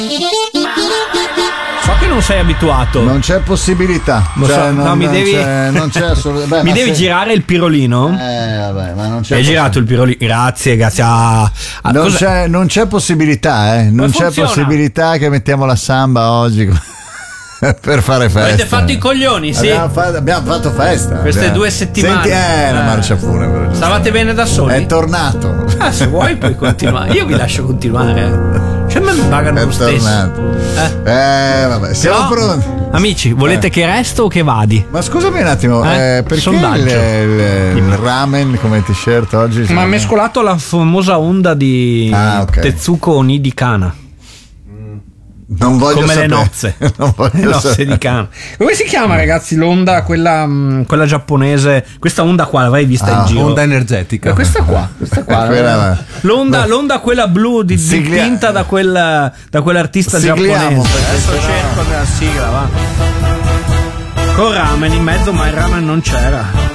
So che non sei abituato. Non c'è possibilità. Lo Cioè, so, no, mi devi non c'è assolutamente. mi devi girare il pirolino? Vabbè, ma non c'è. Hai girato il pirolino? Grazie a non c'è possibilità, non c'è funziona? possibilità che mettiamo la samba oggi per fare festa. Avete fatto i coglioni, sì? Abbiamo fatto festa. Queste 2 settimane. Senti, la marcia funebre. Stavate bene da soli? È tornato. Se vuoi puoi continuare. Io vi lascio continuare. Cioè me mi pagano lo stesso. Vabbè, siamo pronti. Amici, volete che resto o che vadi? Ma scusami un attimo, perché il ramen come t-shirt oggi? Ma mescolato alla famosa onda di Tetsuko Onidi Kana. Non voglio come sapere. le nozze. Non voglio le nozze di Kana. Come si chiama, ragazzi, l'onda, quella giapponese? Questa onda qua l'avrei vista in giro. Onda energetica. Questa qua. L'onda quella blu dipinta da quell'artista giapponese. Adesso cerco nella sigla, va. Con ramen in mezzo, ma il ramen non c'era.